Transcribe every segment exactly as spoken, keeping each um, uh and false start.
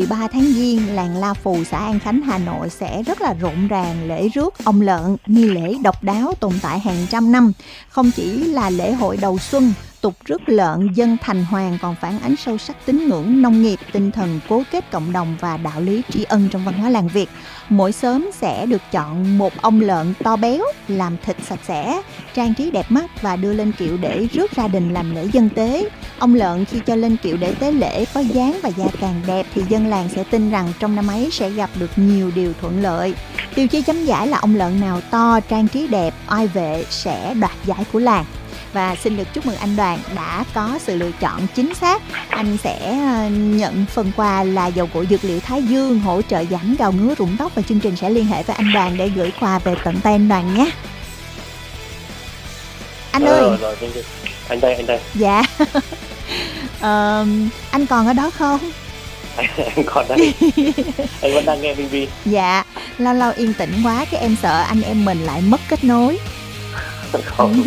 ba tháng Giêng, làng La Phù, xã An Khánh, Hà Nội sẽ rất là rộn ràng lễ rước ông lợn, nghi lễ độc đáo tồn tại hàng trăm năm. Không chỉ là lễ hội đầu xuân, tục rước lợn dân thành hoàng còn phản ánh sâu sắc tín ngưỡng nông nghiệp, tinh thần cố kết cộng đồng và đạo lý tri ân trong văn hóa làng Việt. Mỗi xóm sẽ được chọn một ông lợn to béo, làm thịt sạch sẽ, trang trí đẹp mắt và đưa lên kiệu để rước ra đình làm lễ dân tế. Ông lợn khi cho lên kiệu để tế lễ có dáng và da càng đẹp thì dân làng sẽ tin rằng trong năm ấy sẽ gặp được nhiều điều thuận lợi. Tiêu chí chấm giải là ông lợn nào to, trang trí đẹp, oai vệ sẽ đoạt giải của làng. Và xin được chúc mừng anh Đoàn đã có sự lựa chọn chính xác. Anh sẽ nhận phần quà là dầu gội dược liệu Thái Dương hỗ trợ giảm gào ngứa rụng tóc, và chương trình sẽ liên hệ với anh Đoàn để gửi quà về tận tay anh Đoàn nhé. Anh ơi. Rồi, rồi, rồi, anh đây, anh đây. Dạ. ờ, anh còn ở đó không? Anh còn đây. Anh vẫn đang nghe Vinh Vi. Dạ, lâu lâu yên tĩnh quá cái em sợ anh em mình lại mất kết nối. Không.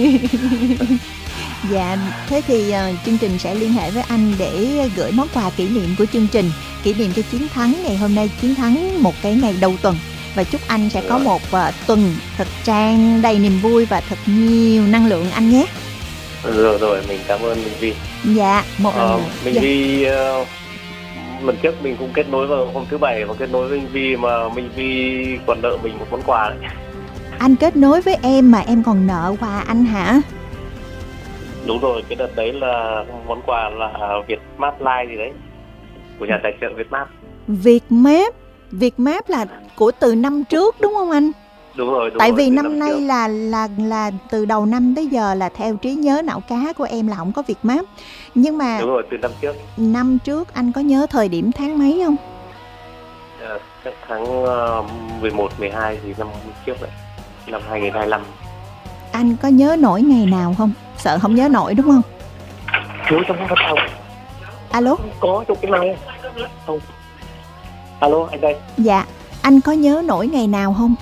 Dạ, thế thì uh, chương trình sẽ liên hệ với anh để gửi món quà kỷ niệm của chương trình, kỷ niệm cho chiến thắng ngày hôm nay, chiến thắng một cái ngày đầu tuần. Và chúc anh sẽ có một uh, tuần thật tràn đầy niềm vui và thật nhiều năng lượng anh nhé. Rồi rồi, mình cảm ơn Minh Vi. Dạ, một lần ờ, nữa. Minh Dạ. Vi uh, lần trước mình cũng kết nối vào hôm thứ bảy và kết nối với Minh Vi mà Minh Vi còn nợ mình một món quà đấy. Anh kết nối với em mà em còn nợ quà anh hả? Đúng rồi, cái đợt đấy là món quà là Vietmart Live gì đấy, của nhà tài trợ Vietmart. Vietmart, Vietmart là của từ năm trước đúng không anh? Đúng rồi, đúng Tại rồi, vì năm, năm nay trước. là là là từ đầu năm tới giờ là theo trí nhớ não cá của em là không có Vietmart. Nhưng mà Đúng rồi, từ năm trước. Năm trước anh có nhớ thời điểm tháng mấy không? À, chắc tháng uh, mười một, mười hai thì năm trước vậy, năm hai nghìn không trăm hai mươi lăm. Anh có nhớ nổi ngày nào không? Sợ không nhớ nổi đúng không? Thiếu trong phát không? Alo? Có trong cái này không? Alo, anh đây. Dạ, anh có nhớ nổi ngày nào không?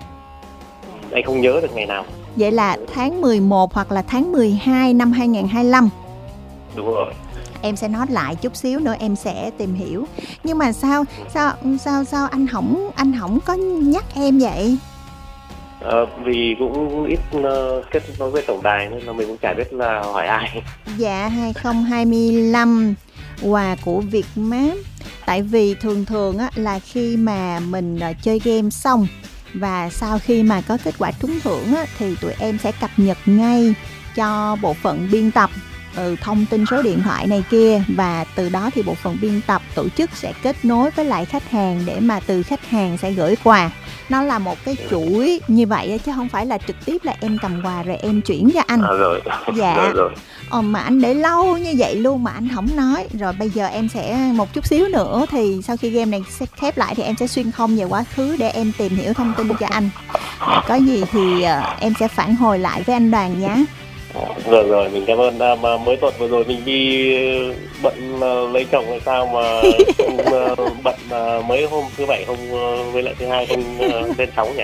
Anh không nhớ được ngày nào. Vậy là tháng mười một hoặc là tháng mười hai năm hai nghìn không trăm hai mươi lăm. Đúng rồi. Em sẽ nói lại chút xíu nữa em sẽ tìm hiểu. Nhưng mà sao sao sao sao anh không anh không có nhắc em vậy? À, vì cũng ít uh, kết nối với tổng đài nên là mình cũng chả biết là hỏi ai. Dạ, hai không hai lăm quà của Vietmart. Tại vì thường thường á, là khi mà mình uh, chơi game xong và sau khi mà có kết quả trúng thưởng á, thì tụi em sẽ cập nhật ngay cho bộ phận biên tập ừ, thông tin số điện thoại này kia, và từ đó thì bộ phận biên tập tổ chức sẽ kết nối với lại khách hàng để mà từ khách hàng sẽ gửi quà. Nó là một cái chuỗi như vậy chứ không phải là trực tiếp là em cầm quà rồi em chuyển cho anh. À, rồi. Dạ. Rồi, rồi. Ờ, mà anh để lâu như vậy luôn mà anh không nói. Rồi bây giờ em sẽ một chút xíu nữa thì sau khi game này sẽ khép lại thì em sẽ xuyên không về quá khứ để em tìm hiểu thông tin cho anh. Có gì thì uh, em sẽ phản hồi lại với anh Đoàn nhé. Rồi rồi, mình cảm ơn. À, mà mới tuần vừa rồi mình đi bận uh, lấy chồng hay sao mà không, uh, bận uh, mấy hôm thứ bảy không uh, với lại thứ hai không uh, lên sóng nhỉ?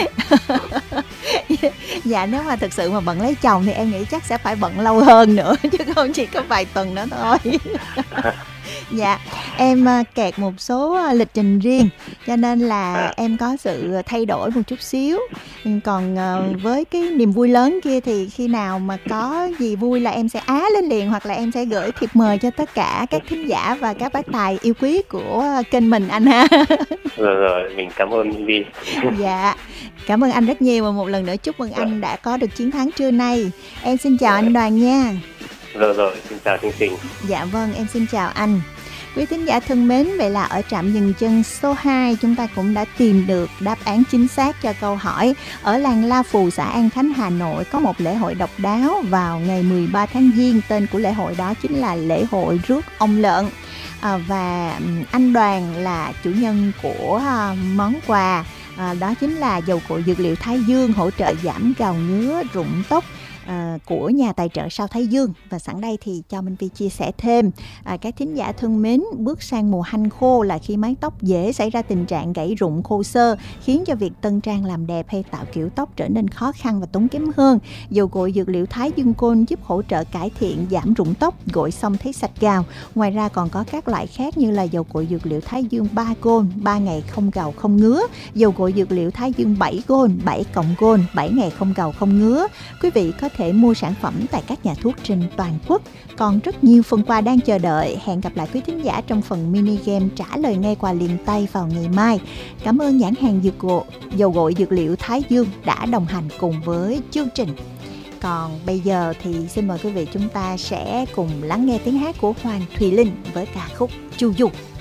Dạ, nếu mà thực sự mà bận lấy chồng thì em nghĩ chắc sẽ phải bận lâu hơn nữa chứ không chỉ có vài tuần nữa thôi. Dạ, em kẹt một số lịch trình riêng cho nên là em có sự thay đổi một chút xíu. Còn với cái niềm vui lớn kia thì khi nào mà có gì vui là em sẽ á lên liền, hoặc là em sẽ gửi thiệp mời cho tất cả các thính giả và các bác tài yêu quý của kênh mình anh ha. Rồi rồi, mình cảm ơn Vi. Dạ, cảm ơn anh rất nhiều và một lần nữa chúc mừng anh đã có được chiến thắng trưa nay. Em xin chào anh Đoàn nha. Rồi rồi, xin chào chương trình. Dạ vâng, em xin chào anh. Quý thính giả thân mến, vậy là ở trạm dừng chân số hai chúng ta cũng đã tìm được đáp án chính xác cho câu hỏi. Ở làng La Phù, xã An Khánh, Hà Nội có một lễ hội độc đáo vào ngày mười ba tháng Giêng. Tên của lễ hội đó chính là lễ hội rước ông lợn. À, và anh Đoàn là chủ nhân của à, món quà. À, đó chính là dầu gội dược liệu Thái Dương hỗ trợ giảm gào ngứa rụng tóc. à, của nhà tài trợ Sao Thái Dương. Và sẵn đây thì cho Minh Vi chia sẻ thêm, à, các thính giả thân mến, bước sang mùa hanh khô là khi mái tóc dễ xảy ra tình trạng gãy rụng khô xơ, khiến cho việc tân trang làm đẹp hay tạo kiểu tóc trở nên khó khăn và tốn kém hơn. Dầu gội dược liệu Thái Dương Gold giúp hỗ trợ cải thiện giảm rụng tóc, gội xong thấy sạch gào. Ngoài ra còn có các loại khác như là dầu gội dược liệu Thái Dương ba Gold, ba ngày không gào không ngứa, dầu gội dược liệu Thái Dương bảy Gold, bảy cộng Gold, bảy ngày không gào không ngứa. Quý vị có thể mua sản phẩm tại các nhà thuốc trên toàn quốc. Còn rất nhiều phần quà đang chờ đợi. Hẹn gặp lại quý thính giả trong phần mini game trả lời ngay quà liền tay vào ngày mai. Cảm ơn nhãn hàng dược gội, dầu gội dược liệu Thái Dương đã đồng hành cùng với chương trình. Còn bây giờ thì xin mời quý vị chúng ta sẽ cùng lắng nghe tiếng hát của Hoàng Thùy Linh với ca khúc Chu Du.